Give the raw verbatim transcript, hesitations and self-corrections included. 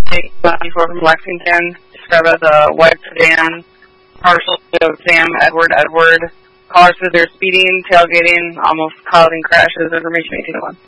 ninety-four from Lexington, described as a white sedan, partial of Sam Edward Edward. Callers said they're speeding, tailgating, almost causing crashes. Information eighteen oh one.